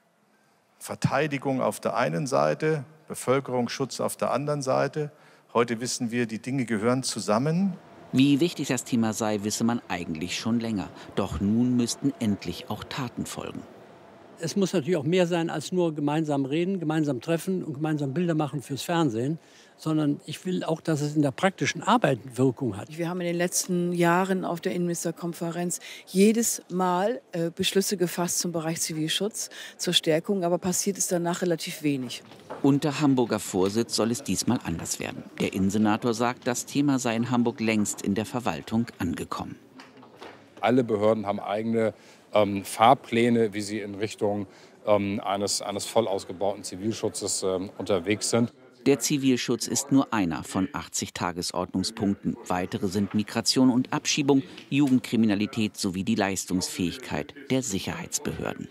Verteidigung auf der einen Seite, Bevölkerungsschutz auf der anderen Seite. Heute wissen wir, die Dinge gehören zusammen. Wie wichtig das Thema sei, wisse man eigentlich schon länger. Doch nun müssten endlich auch Taten folgen. Es muss natürlich auch mehr sein als nur gemeinsam reden, gemeinsam treffen und gemeinsam Bilder machen fürs Fernsehen, sondern ich will auch, dass es in der praktischen Arbeit Wirkung hat. Wir haben in den letzten Jahren auf der Innenministerkonferenz jedes Mal Beschlüsse gefasst zum Bereich Zivilschutz, zur Stärkung, aber passiert ist danach relativ wenig. Unter Hamburger Vorsitz soll es diesmal anders werden. Der Innensenator sagt, das Thema sei in Hamburg längst in der Verwaltung angekommen. Alle Behörden haben eigene Fahrpläne, wie sie in Richtung eines voll ausgebauten Zivilschutzes unterwegs sind. Der Zivilschutz ist nur einer von 80 Tagesordnungspunkten. Weitere sind Migration und Abschiebung, Jugendkriminalität sowie die Leistungsfähigkeit der Sicherheitsbehörden.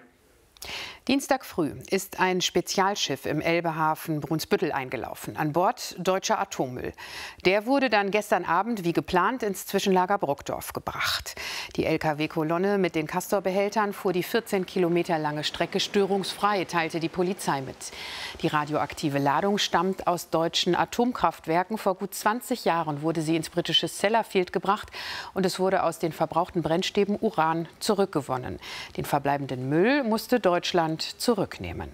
Dienstag früh ist ein Spezialschiff im Elbehafen Brunsbüttel eingelaufen. An Bord deutscher Atommüll. Der wurde dann gestern Abend wie geplant ins Zwischenlager Bruckdorf gebracht. Die Lkw-Kolonne mit den Castor-Behältern fuhr die 14 Kilometer lange Strecke störungsfrei, teilte die Polizei mit. Die radioaktive Ladung stammt aus deutschen Atomkraftwerken. Vor gut 20 Jahren wurde sie ins britische Sellafield gebracht und es wurde aus den verbrauchten Brennstäben Uran zurückgewonnen. Den verbleibenden Müll musste Deutschland zurücknehmen.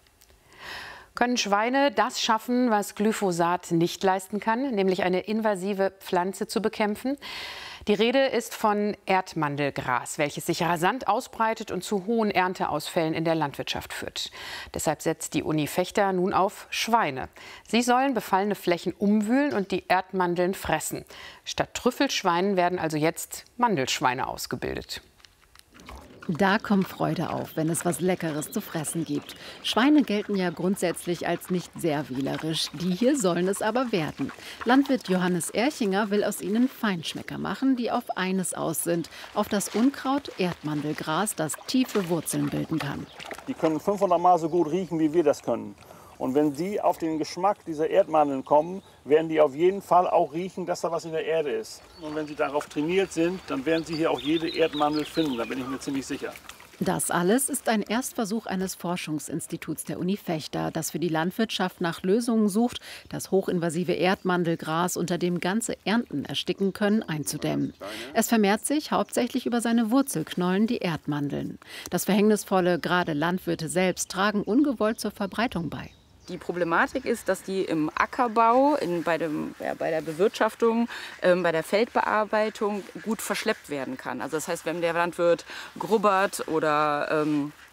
Können Schweine das schaffen, was Glyphosat nicht leisten kann, nämlich eine invasive Pflanze zu bekämpfen? Die Rede ist von Erdmandelgras, welches sich rasant ausbreitet und zu hohen Ernteausfällen in der Landwirtschaft führt. Deshalb setzt die Uni Vechta nun auf Schweine. Sie sollen befallene Flächen umwühlen und die Erdmandeln fressen. Statt Trüffelschweinen werden also jetzt Mandelschweine ausgebildet. Da kommt Freude auf, wenn es was Leckeres zu fressen gibt. Schweine gelten ja grundsätzlich als nicht sehr wählerisch. Die hier sollen es aber werden. Landwirt Johannes Erchinger will aus ihnen Feinschmecker machen, die auf eines aus sind: auf das Unkraut Erdmandelgras, das tiefe Wurzeln bilden kann. Die können 500 Mal so gut riechen, wie wir das können. Und wenn die auf den Geschmack dieser Erdmandeln kommen, werden die auf jeden Fall auch riechen, dass da was in der Erde ist. Und wenn sie darauf trainiert sind, dann werden sie hier auch jede Erdmandel finden, da bin ich mir ziemlich sicher. Das alles ist ein Erstversuch eines Forschungsinstituts der Uni Vechta, das für die Landwirtschaft nach Lösungen sucht, das hochinvasive Erdmandelgras, unter dem ganze Ernten ersticken können, einzudämmen. Es vermehrt sich hauptsächlich über seine Wurzelknollen, die Erdmandeln. Das Verhängnisvolle, gerade Landwirte selbst tragen ungewollt zur Verbreitung bei. Die Problematik ist, dass die im Ackerbau, bei der Bewirtschaftung, bei der Feldbearbeitung gut verschleppt werden kann. Also das heißt, wenn der Landwirt grubbert oder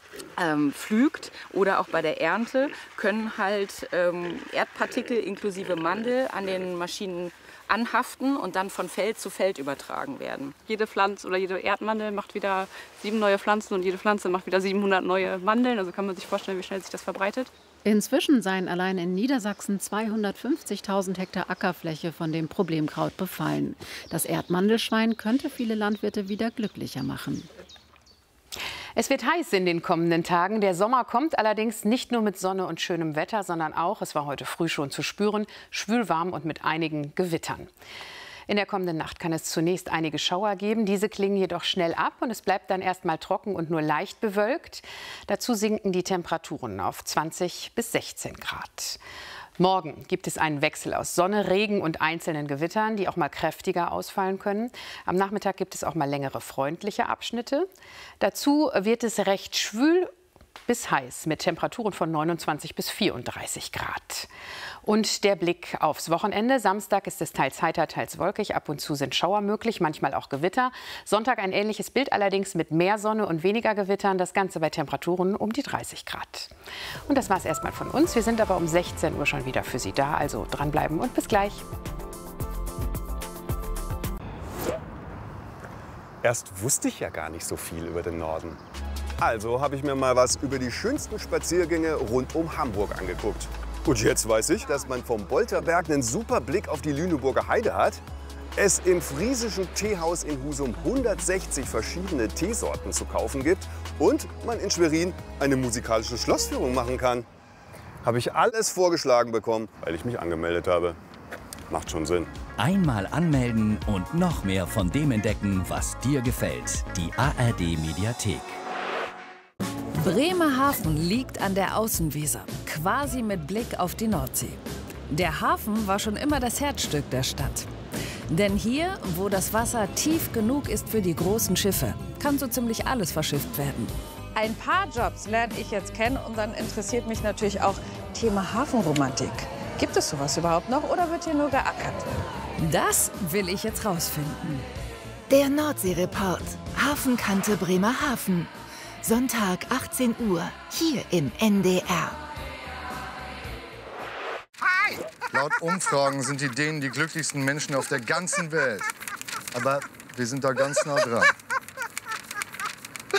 pflügt oder auch bei der Ernte, können halt Erdpartikel inklusive Mandel an den Maschinen anhaften und dann von Feld zu Feld übertragen werden. Jede Pflanze oder jede Erdmandel macht wieder 7 neue Pflanzen und jede Pflanze macht wieder 700 neue Mandeln. Also kann man sich vorstellen, wie schnell sich das verbreitet. Inzwischen seien allein in Niedersachsen 250.000 Hektar Ackerfläche von dem Problemkraut befallen. Das Erdmandelschwein könnte viele Landwirte wieder glücklicher machen. Es wird heiß in den kommenden Tagen. Der Sommer kommt allerdings nicht nur mit Sonne und schönem Wetter, sondern auch, es war heute früh schon zu spüren, schwülwarm und mit einigen Gewittern. In der kommenden Nacht kann es zunächst einige Schauer geben. Diese klingen jedoch schnell ab und es bleibt dann erst mal trocken und nur leicht bewölkt. Dazu sinken die Temperaturen auf 20 bis 16 Grad. Morgen gibt es einen Wechsel aus Sonne, Regen und einzelnen Gewittern, die auch mal kräftiger ausfallen können. Am Nachmittag gibt es auch mal längere freundliche Abschnitte. Dazu wird es recht schwül bis heiß mit Temperaturen von 29 bis 34 Grad. Und der Blick aufs Wochenende. Samstag ist es teils heiter, teils wolkig. Ab und zu sind Schauer möglich, manchmal auch Gewitter. Sonntag ein ähnliches Bild, allerdings mit mehr Sonne und weniger Gewittern. Das Ganze bei Temperaturen um die 30 Grad. Und das war es erstmal von uns. Wir sind aber um 16 Uhr schon wieder für Sie da. Also dranbleiben und bis gleich. Erst wusste ich ja gar nicht so viel über den Norden. Also habe ich mir mal was über die schönsten Spaziergänge rund um Hamburg angeguckt. Und jetzt weiß ich, dass man vom Bolterberg einen super Blick auf die Lüneburger Heide hat, es im friesischen Teehaus in Husum 160 verschiedene Teesorten zu kaufen gibt und man in Schwerin eine musikalische Schlossführung machen kann. Habe ich alles vorgeschlagen bekommen, weil ich mich angemeldet habe. Macht schon Sinn. Einmal anmelden und noch mehr von dem entdecken, was dir gefällt. Die ARD-Mediathek. Bremerhaven liegt an der Außenweser, quasi mit Blick auf die Nordsee. Der Hafen war schon immer das Herzstück der Stadt. Denn hier, wo das Wasser tief genug ist für die großen Schiffe, kann so ziemlich alles verschifft werden. Ein paar Jobs lerne ich jetzt kennen und dann interessiert mich natürlich auch Thema Hafenromantik. Gibt es sowas überhaupt noch oder wird hier nur geackert? Das will ich jetzt rausfinden. Der Nordsee-Report. Hafenkante Bremerhaven. Sonntag 18 Uhr, hier im NDR. Hi! Laut Umfragen sind die Dänen die glücklichsten Menschen auf der ganzen Welt. Aber wir sind da ganz nah dran.